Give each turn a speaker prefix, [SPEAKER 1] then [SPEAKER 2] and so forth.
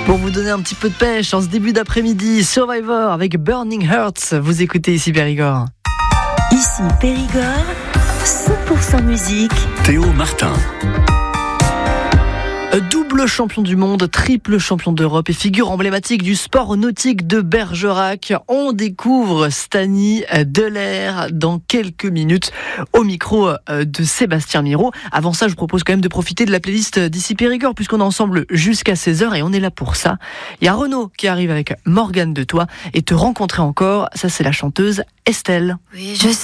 [SPEAKER 1] Pour vous donner un petit peu de pêche en ce début d'après-midi, Survivor avec Burning Hearts. Vous écoutez ici Périgord.
[SPEAKER 2] Ici Périgord, 100% musique.
[SPEAKER 3] Théo Martin.
[SPEAKER 1] Double champion du monde, triple champion d'Europe et figure emblématique du sport nautique de Bergerac. On découvre Stani Delair dans quelques minutes au micro de Sébastien Miro. Avant ça, je vous propose quand même de profiter de la playlist d'ici Périgord puisqu'on est ensemble jusqu'à 16h et on est là pour ça. Il y a Renaud qui arrive avec Morgane de Toi et Te rencontrer encore. Ça, c'est la chanteuse Estelle.
[SPEAKER 2] Oui, je